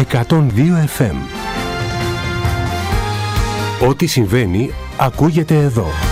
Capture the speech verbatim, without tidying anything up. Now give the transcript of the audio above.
εκατόν δύο εφ εμ. Ό,τι συμβαίνει ακούγεται εδώ.